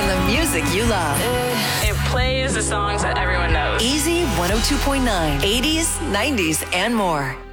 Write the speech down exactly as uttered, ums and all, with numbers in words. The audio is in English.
and the music you love. It plays the songs that everyone knows. Easy one oh two point nine, eighties, nineties, and more.